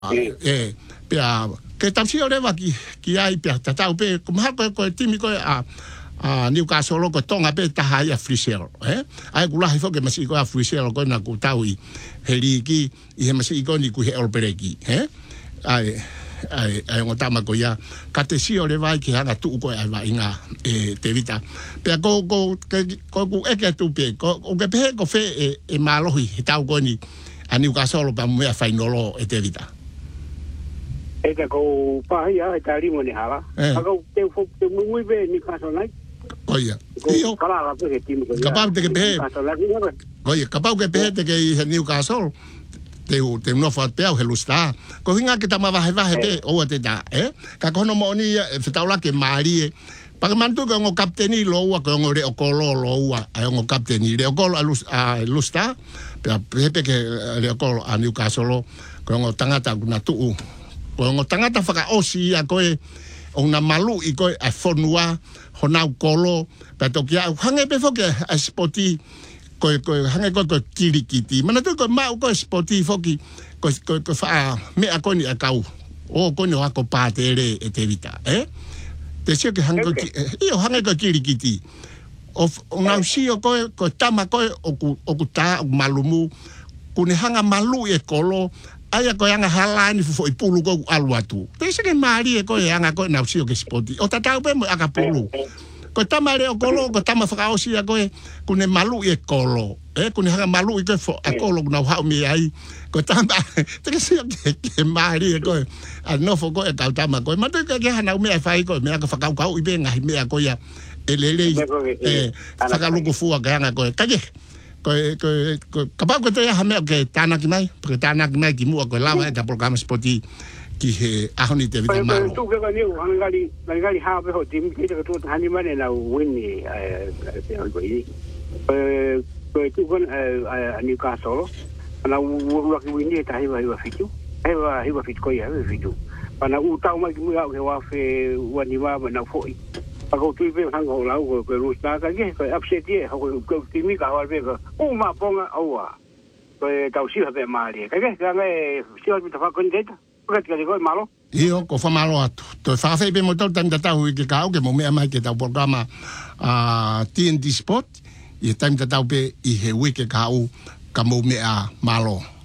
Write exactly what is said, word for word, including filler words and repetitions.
eh pia ke tamsi ole wa ki ki ai pia tata pe kuma ko ko timi ko a a Newcastle ko tonga pe ta hai a Frisel eh ai kula hi fo ke masi ko a Frisel ko na ku taui heli ki i he masi ko ni ku he olpereki eh ai ai ai ngota ma ko ya ka te si ole vai ki hanga tu ko ai va inga e te vita pe ko ko ko ku e ke tu pe ko o ke pe ko fe e malohi tau ko ni a Newcastle pa mo ya fainolo e te vita e ka ko pa ia e tari mo ni hala ka ko te fo te muy be ni ka so nai oia io kala la pe ti mo ka pa te ke pe oia ka pa ke pe te ke Newcastle te te no fa pe o lusta ko hinga ke ta ma va va pe o te da eh ka ko no mo ni e fetaula ke mari pa mantu ko ngo kapteni lo wa ko ngo re o kolo lo wa ai ngo kapteni re o kolo a lusta pe pe ke re o kolo a Newcastle ko ngo tangata na tu ko ngo tangata faka osi a ko e ona malu i ko a fonua hona kolo pe to kia hange pe foke a spoti ko ko hange ko ko kirikiti mana to ko ma ko spoti foki ko ko ko fa me a ko ni a kau o ko ni ko patere e te vita eh te sia ke hange io hange ko kirikiti o ona si ko ko tama ko o ku o ku ta malumu kuni hanga malu e kolo aya ko yanga halani fo ipulu ko alwatu te sia ke mari ko yanga ko na si o ke spoti o tata pe mo aka pulu ko tamare o kolo ko tama fa o si ko kuni malu e kolo eh kuni hanga malu i ko fo a kolo na ha mi ai ko tama te sia ke mari ko a no fo ko e ta tama ko ma te ke hana mi fa ko me ka fa ka ko i be ngai me ko ya elele eh fa ka lu ko fu ga nga ko ka ko ko kapag ko te ha me ke tana ki mai porque tana ki mai ki mu ko lava e programa spoti ki he ahoni te vida malo tu ke ni ang gali gali ha be ho tim ki te tu hani mane na wini eh ko i ko tu kon a Newcastle ana u ki wini ta hi wa hi fitu ai wa hi wa fitu ko ya fitu ana u tau mai ki mu ke wa fe wa ni wa na fo ako tu pe hang ho lau ko ko rusta ka ke ko upset ye ko ko timi ka wa be ko o ma ponga o wa ko tau si ha be mali ka ke ka ngai si o ta fa kon deta ko ka ke ko malo io ko fa malo atu to fa fe be mo to tan ta hu ke ka o ke mo me mai ke ta programa a T N T Sport e tan ta pe i he we ke ka o ka mo me a malo